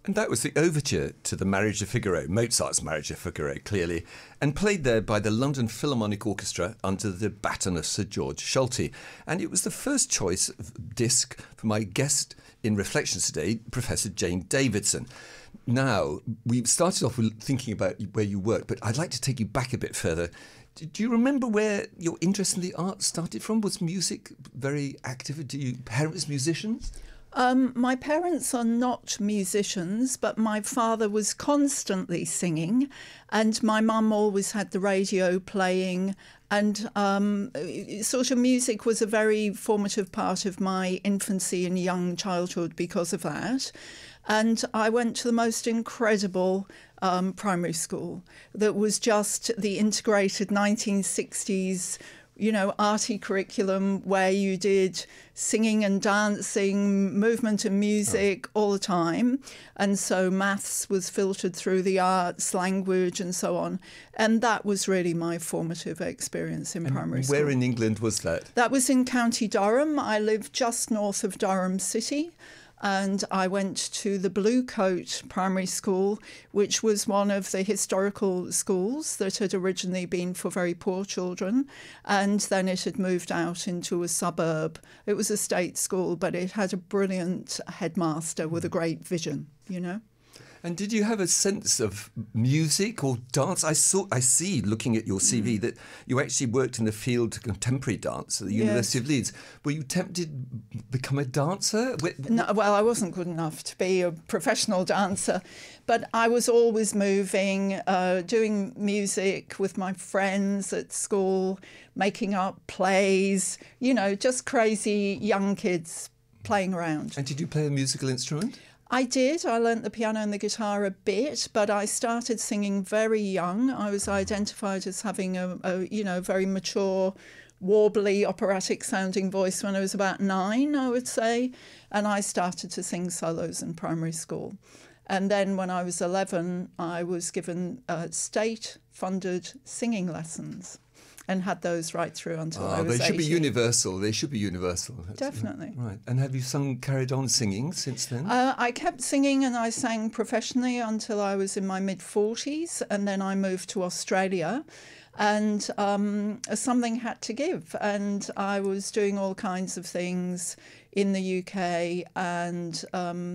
And that was the overture to the Marriage of Figaro, Mozart's Marriage of Figaro, clearly, and played there by the London Philharmonic Orchestra under the baton of Sir George Schulte. And it was the first choice of disc for my guest in Reflections today, Professor Jane Davidson. Now, we started off with thinking about where you work, but I'd like to take you back a bit further. Do you remember where your interest in the arts started from? Was music very active? Do you parents musicians? My parents are not musicians, but my father was constantly singing, and my mum always had the radio playing, and sort of music was a very formative part of my infancy and young childhood because of that. And I went to the most incredible primary school that was just the integrated 1960s arty curriculum where you did singing and dancing, movement and music all the time. And so maths was filtered through the arts, language and so on. And that was really my formative experience in primary school. Where in England was that? That was in County Durham. I lived just north of Durham City. And I went to the Blue Coat Primary School, which was one of the historical schools that had originally been for very poor children. And then it had moved out into a suburb. It was a state school, but it had a brilliant headmaster with a great vision, And did you have a sense of music or dance? I see, looking at your CV, that you actually worked in the field of contemporary dance at the University of Leeds. Were you tempted to become a dancer? No, well, I wasn't good enough to be a professional dancer, but I was always moving, doing music with my friends at school, making up plays, just crazy young kids playing around. And did you play a musical instrument? I did. I learnt the piano and the guitar a bit, but I started singing very young. I was identified as having a very mature, warbly, operatic-sounding voice when I was about 9, I would say, and I started to sing solos in primary school. And then when I was 11, I was given state-funded singing lessons. And had those right through until I was 18. They should be universal. They should be universal. Definitely. Right. And have you carried on singing since then? I kept singing and I sang professionally until I was in my mid-40s. And then I moved to Australia. And something had to give. And I was doing all kinds of things in the UK. And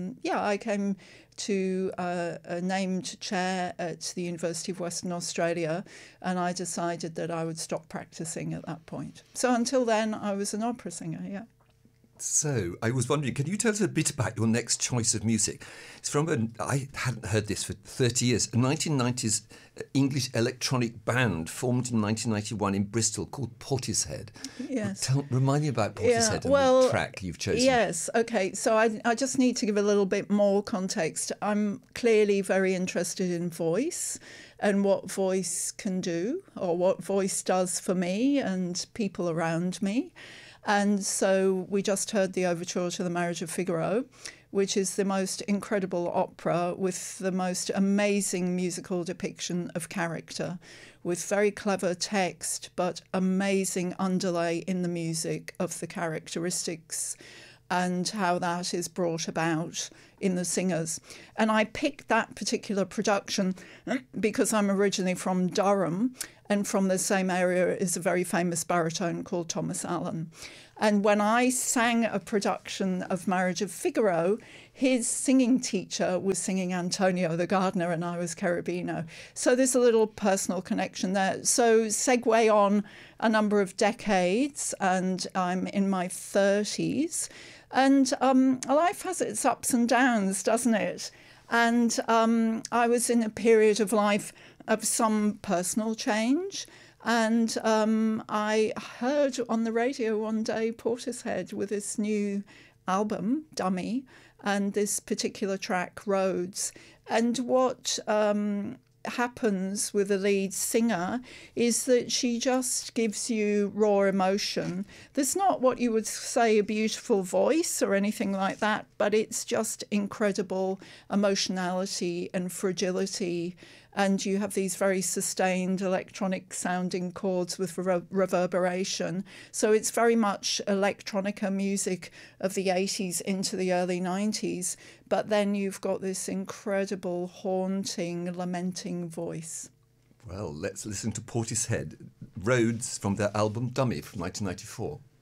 I came to a named chair at the University of Western Australia, and I decided that I would stop practicing at that point. So until then, I was an opera singer, yeah. So I was wondering, can you tell us a bit about your next choice of music? It's from I hadn't heard this for 30 years, a 1990s English electronic band formed in 1991 in Bristol called Portishead. Yes. Remind me about Portishead and the track you've chosen. Yes, okay. So I just need to give a little bit more context. I'm clearly very interested in voice and what voice can do, or what voice does for me and people around me. And so we just heard the overture to The Marriage of Figaro, which is the most incredible opera with the most amazing musical depiction of character, with very clever text, but amazing underlay in the music of the characteristics and how that is brought about in the singers. And I picked that particular production because I'm originally from Durham, and from the same area is a very famous baritone called Thomas Allen. And when I sang a production of Marriage of Figaro, his singing teacher was singing Antonio the Gardener and I was Cherubino. So there's a little personal connection there. So segue on a number of decades, and I'm in my 30s. And life has its ups and downs, doesn't it? And I was in a period of life of some personal change. And I heard on the radio one day Portishead with this new album, Dummy, and this particular track, Roads. And what happens with the lead singer is that she just gives you raw emotion. There's not what you would say a beautiful voice or anything like that, but it's just incredible emotionality and fragility and you have these very sustained electronic sounding chords with reverberation. So it's very much electronica music of the 80s into the early 90s, but then you've got this incredible, haunting, lamenting voice. Well, let's listen to Portishead, Rhodes, from their album Dummy from 1994.